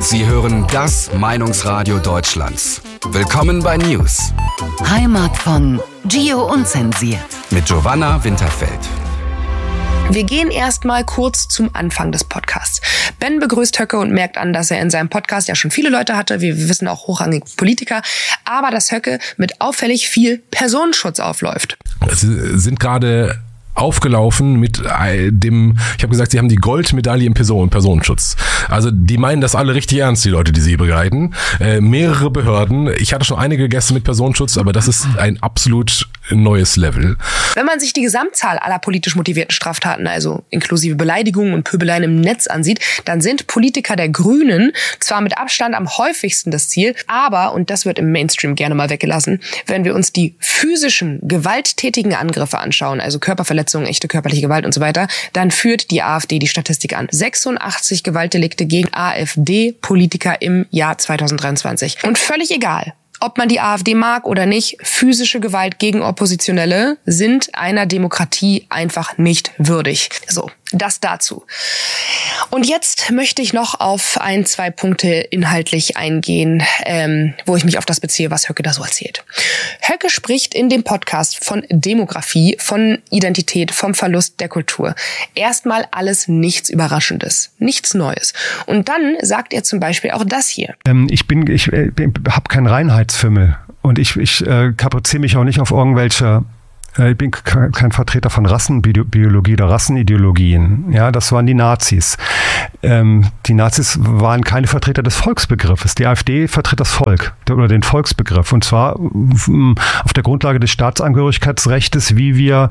Sie hören das Meinungsradio Deutschlands. Willkommen bei News. Heimat von Gio Unzensiert. Mit Giovanna Winterfeld. Wir gehen erstmal kurz zum Anfang des Podcasts. Ben begrüßt Höcke und merkt an, dass er in seinem Podcast ja schon viele Leute hatte. Wir wissen auch hochrangige Politiker. Aber dass Höcke mit auffällig viel Personenschutz aufläuft. Sie sind gerade aufgelaufen mit dem, ich habe gesagt, sie haben die Goldmedaille im Personenschutz. Also die meinen das alle richtig ernst, die Leute, die sie begleiten. Mehrere Behörden. Ich hatte schon einige Gäste mit Personenschutz, aber das ist ein absolut neues Level. Wenn man sich die Gesamtzahl aller politisch motivierten Straftaten, also inklusive Beleidigungen und Pöbeleien im Netz ansieht, dann sind Politiker der Grünen zwar mit Abstand am häufigsten das Ziel, aber, und das wird im Mainstream gerne mal weggelassen, wenn wir uns die physischen, gewalttätigen Angriffe anschauen, also Körperverletzungen, echte körperliche Gewalt und so weiter, dann führt die AfD die Statistik an. 86 Gewaltdelikte gegen AfD-Politiker im Jahr 2023. Und völlig egal, ob man die AfD mag oder nicht, physische Gewalt gegen Oppositionelle sind einer Demokratie einfach nicht würdig. So, das dazu. Und jetzt möchte ich noch auf 2 Punkte inhaltlich eingehen, wo ich mich auf das beziehe, was Höcke da so erzählt. Höcke spricht in dem Podcast von Demografie, von Identität, vom Verlust der Kultur. Erstmal alles nichts Überraschendes, nichts Neues. Und dann sagt er zum Beispiel auch das hier. Ich habe keinen Reinheitsfimmel und ich kapriziere mich auch nicht auf irgendwelche. Ich bin kein Vertreter von Rassenbiologie oder Rassenideologien. Ja, das waren die Nazis. Die Nazis waren keine Vertreter des Volksbegriffes. Die AfD vertritt das Volk oder den Volksbegriff. Und zwar auf der Grundlage des Staatsangehörigkeitsrechts, wie wir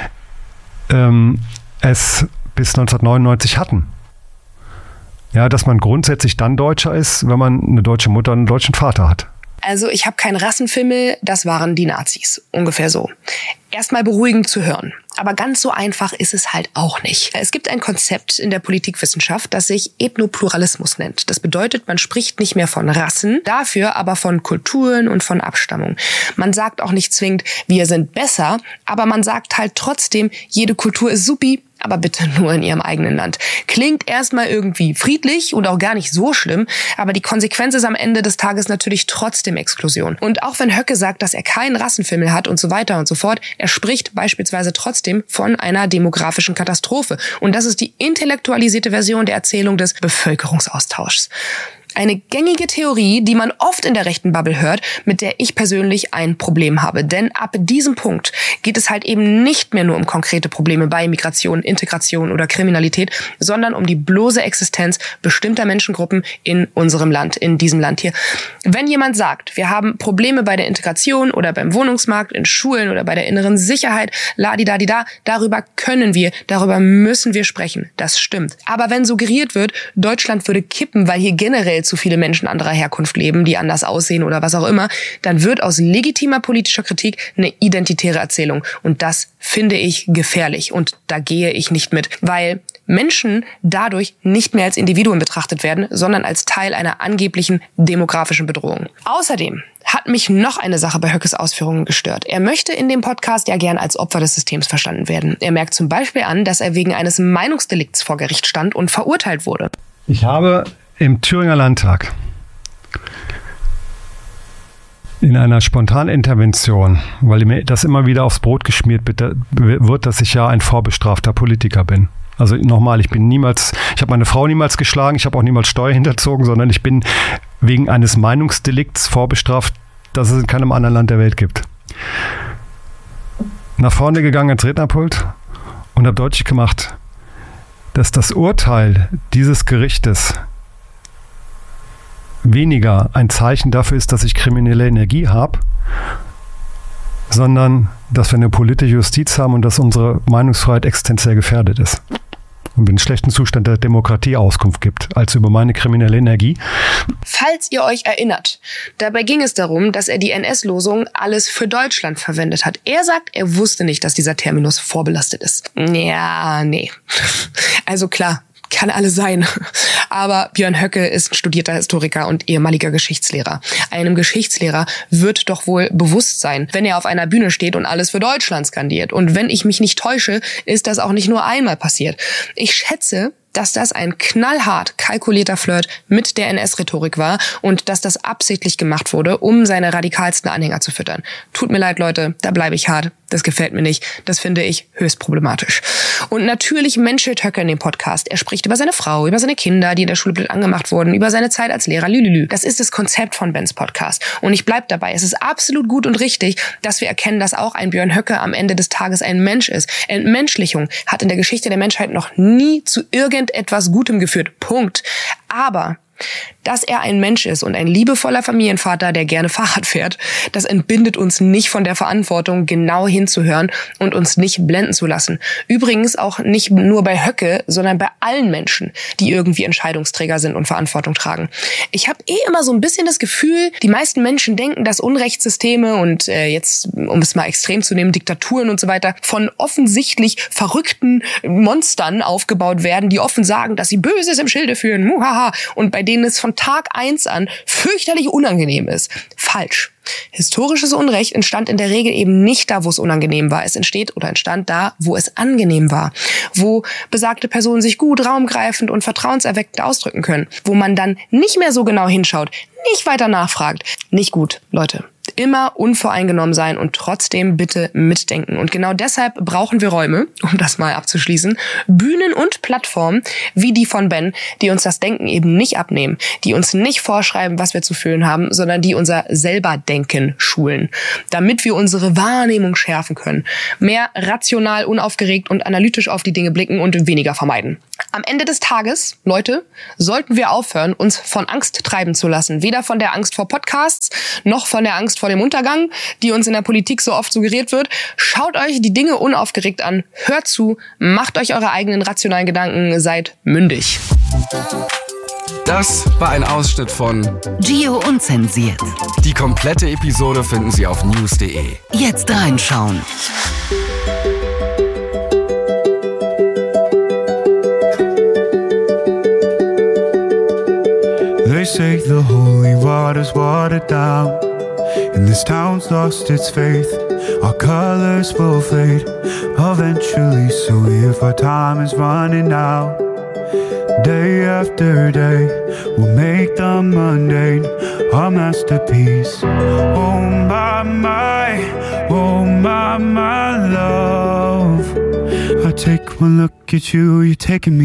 es bis 1999 hatten. Ja, dass man grundsätzlich dann Deutscher ist, wenn man eine deutsche Mutter und einen deutschen Vater hat. Also ich habe keinen Rassenfimmel, das waren die Nazis. Ungefähr so. Erstmal beruhigend zu hören. Aber ganz so einfach ist es halt auch nicht. Es gibt ein Konzept in der Politikwissenschaft, das sich Ethnopluralismus nennt. Das bedeutet, man spricht nicht mehr von Rassen, dafür aber von Kulturen und von Abstammung. Man sagt auch nicht zwingend, wir sind besser, aber man sagt halt trotzdem, jede Kultur ist supi, aber bitte nur in ihrem eigenen Land. Klingt erstmal irgendwie friedlich und auch gar nicht so schlimm, aber die Konsequenz ist am Ende des Tages natürlich trotzdem Exklusion. Und auch wenn Höcke sagt, dass er keinen Rassenfimmel hat und so weiter und so fort, er spricht beispielsweise trotzdem von einer demografischen Katastrophe. Und das ist die intellektualisierte Version der Erzählung des Bevölkerungsaustauschs. Eine gängige Theorie, die man oft in der rechten Bubble hört, mit der ich persönlich ein Problem habe. Denn ab diesem Punkt geht es halt eben nicht mehr nur um konkrete Probleme bei Migration, Integration oder Kriminalität, sondern um die bloße Existenz bestimmter Menschengruppen in unserem Land, in diesem Land hier. Wenn jemand sagt, wir haben Probleme bei der Integration oder beim Wohnungsmarkt, in Schulen oder bei der inneren Sicherheit, ladidadida, darüber müssen wir sprechen. Das stimmt. Aber wenn suggeriert wird, Deutschland würde kippen, weil hier generell zu viele Menschen anderer Herkunft leben, die anders aussehen oder was auch immer, dann wird aus legitimer politischer Kritik eine identitäre Erzählung. Und das finde ich gefährlich. Und da gehe ich nicht mit, weil Menschen dadurch nicht mehr als Individuen betrachtet werden, sondern als Teil einer angeblichen demografischen Bedrohung. Außerdem hat mich noch eine Sache bei Höckes Ausführungen gestört. Er möchte in dem Podcast ja gern als Opfer des Systems verstanden werden. Er merkt zum Beispiel an, dass er wegen eines Meinungsdelikts vor Gericht stand und verurteilt wurde. Ich habe im Thüringer Landtag in einer spontanen Intervention, weil mir das immer wieder aufs Brot geschmiert wird, dass ich ja ein vorbestrafter Politiker bin. Also nochmal, ich habe meine Frau niemals geschlagen, ich habe auch niemals Steuer hinterzogen, sondern ich bin wegen eines Meinungsdelikts vorbestraft, das es in keinem anderen Land der Welt gibt. Nach vorne gegangen ans Rednerpult und habe deutlich gemacht, dass das Urteil dieses Gerichtes weniger ein Zeichen dafür ist, dass ich kriminelle Energie habe, sondern dass wir eine politische Justiz haben und dass unsere Meinungsfreiheit existenziell gefährdet ist. Und in schlechten Zustand der Demokratie Auskunft gibt, als über meine kriminelle Energie. Falls ihr euch erinnert, dabei ging es darum, dass er die NS-Losung alles für Deutschland verwendet hat. Er sagt, er wusste nicht, dass dieser Terminus vorbelastet ist. Ja, nee. Also klar, kann alles sein. Aber Björn Höcke ist ein studierter Historiker und ehemaliger Geschichtslehrer. Einem Geschichtslehrer wird doch wohl bewusst sein, wenn er auf einer Bühne steht und alles für Deutschland skandiert. Und wenn ich mich nicht täusche, ist das auch nicht nur einmal passiert. Ich schätze, dass das ein knallhart kalkulierter Flirt mit der NS-Rhetorik war und dass das absichtlich gemacht wurde, um seine radikalsten Anhänger zu füttern. Tut mir leid, Leute, da bleibe ich hart. Das gefällt mir nicht. Das finde ich höchst problematisch. Und natürlich menschelt Höcke in dem Podcast. Er spricht über seine Frau, über seine Kinder, die in der Schule blöd angemacht wurden, über seine Zeit als Lehrer. Lülülü. Das ist das Konzept von Bens Podcast. Und ich bleib dabei. Es ist absolut gut und richtig, dass wir erkennen, dass auch ein Björn Höcke am Ende des Tages ein Mensch ist. Entmenschlichung hat in der Geschichte der Menschheit noch nie zu irgendetwas Gutem geführt. Punkt. Aber dass er ein Mensch ist und ein liebevoller Familienvater, der gerne Fahrrad fährt, das entbindet uns nicht von der Verantwortung, genau hinzuhören und uns nicht blenden zu lassen. Übrigens auch nicht nur bei Höcke, sondern bei allen Menschen, die irgendwie Entscheidungsträger sind und Verantwortung tragen. Ich habe immer so ein bisschen das Gefühl, die meisten Menschen denken, dass Unrechtssysteme und jetzt, um es mal extrem zu nehmen, Diktaturen und so weiter, von offensichtlich verrückten Monstern aufgebaut werden, die offen sagen, dass sie Böses im Schilde führen, muhaha, und bei denen es von Tag 1 an fürchterlich unangenehm ist. Falsch. Historisches Unrecht entstand in der Regel eben nicht da, wo es unangenehm war. Es entstand da, wo es angenehm war. Wo besagte Personen sich gut, raumgreifend und vertrauenserweckend ausdrücken können. Wo man dann nicht mehr so genau hinschaut, nicht weiter nachfragt. Nicht gut, Leute. Immer unvoreingenommen sein und trotzdem bitte mitdenken. Und genau deshalb brauchen wir Räume, um das mal abzuschließen, Bühnen und Plattformen wie die von Ben, die uns das Denken eben nicht abnehmen, die uns nicht vorschreiben, was wir zu fühlen haben, sondern die unser Selberdenken schulen, damit wir unsere Wahrnehmung schärfen können, mehr rational, unaufgeregt und analytisch auf die Dinge blicken und weniger vermeiden. Am Ende des Tages, Leute, sollten wir aufhören, uns von Angst treiben zu lassen. Weder von der Angst vor Podcasts, noch von der Angst vor dem Untergang, die uns in der Politik so oft suggeriert wird. Schaut euch die Dinge unaufgeregt an, hört zu, macht euch eure eigenen rationalen Gedanken, seid mündig. Das war ein Ausschnitt von Gio Unzensiert. Die komplette Episode finden Sie auf news.de. Jetzt reinschauen. They say the holy water's watered down, and this town's lost its faith. Our colors will fade eventually, so if our time is running out, day after day, we'll make the mundane our masterpiece. Oh my, love. I take one look at you, you're taking me